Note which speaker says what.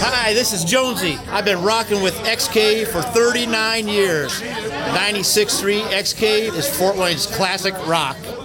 Speaker 1: Hi, this is Jonesy. I've been rocking with XK for 39 years. 96.3 XK is Fort Wayne's classic rock.